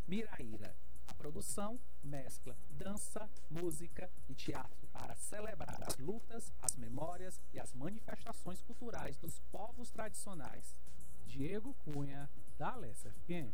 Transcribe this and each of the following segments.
Miraíra. A produção mescla dança, música e teatro para celebrar as lutas, as memórias e as manifestações culturais dos povos tradicionais. Diego Cunha, da Alessa FM.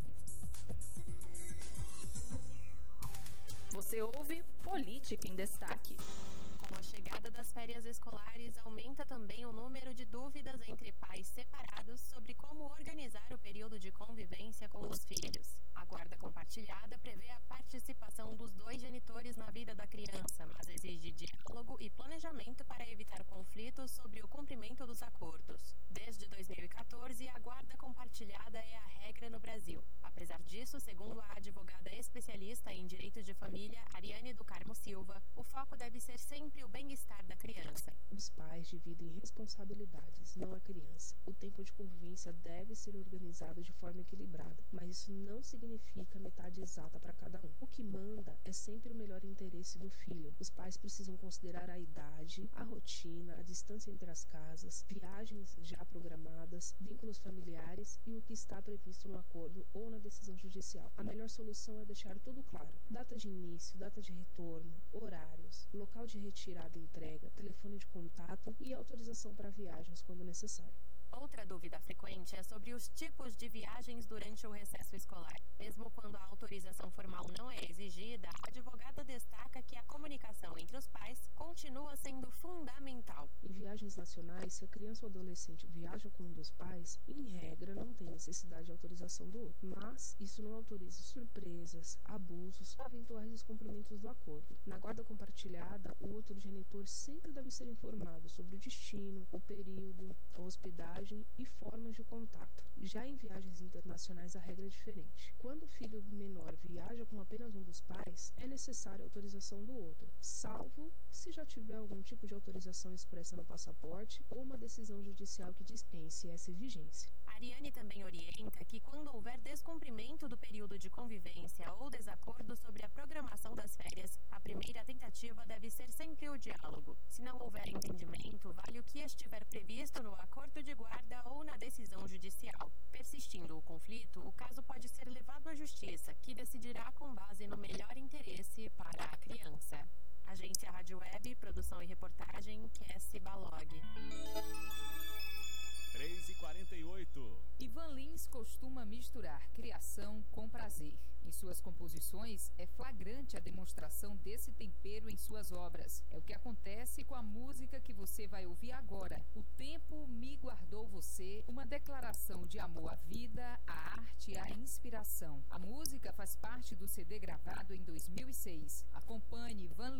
Você ouve Política em Destaque. Com a chegada das férias escolares, aumenta também o número de dúvidas entre pais separados sobre como organizar o período de convivência com os filhos. A guarda compartilhada prevê a participação dos dois genitores na vida da criança, mas exige diálogo e planejamento para evitar conflitos sobre o cumprimento dos acordos. Desde 2014, a guarda compartilhada é a regra no Brasil. Apesar disso, segundo a advogada especialista em direito de família, Ariane do Carmo Silva, o foco deve ser sempre o bem-estar da criança. Os pais dividem responsabilidades, não a criança. O tempo de convivência deve ser organizado de forma equilibrada, mas isso não significa metade exata para cada um. O que manda é sempre o melhor interesse do filho. Os pais precisam considerar a idade, a rotina, a distância entre as casas, viagens já programadas, vínculos familiares e o que está previsto no acordo ou na decisão judicial. A melhor solução é deixar tudo claro. Data de início, data de retorno, horários, local de retirada e entrega, telefone de contato e autorização para viagens quando necessário. Outra dúvida frequente é sobre os tipos de viagens durante o recesso escolar. Mesmo quando a autorização formal não é exigida, a advogada destaca que a comunicação entre os pais continua sendo fundamental. Em viagens nacionais, se a criança ou adolescente viaja com um dos pais, em regra não tem necessidade de autorização do outro. Mas isso não autoriza surpresas, abusos ou eventuais descumprimentos do acordo. Na guarda compartilhada, o outro genitor sempre deve ser informado sobre o destino, o período, a hospedagem e formas de contato. Já em viagens internacionais, a regra é diferente. Quando o filho menor viaja com apenas um dos pais, é necessária a autorização do outro, salvo se já tiver algum tipo de autorização expressa no passaporte ou uma decisão judicial que dispense essa vigência. Ariane também orienta que quando houver descumprimento do período de convivência ou desacordo sobre a programação das férias, a primeira tentativa deve ser sempre o diálogo. Se não houver entendimento, vale o que estiver previsto no acordo de guarda ou na decisão judicial. Persistindo o conflito, o caso pode ser levado à justiça, que decidirá com base no melhor interesse para a criança. Agência Rádio Web, produção e reportagem, Cassie Balog. 3h48. Ivan Lins costuma misturar criação com prazer. Em suas composições, é flagrante a demonstração desse tempero em suas obras. É o que acontece com a música que você vai ouvir agora. O Tempo Me Guardou Você, uma declaração de amor à vida, à arte e à inspiração. A música faz parte do CD gravado em 2006. Acompanhe Ivan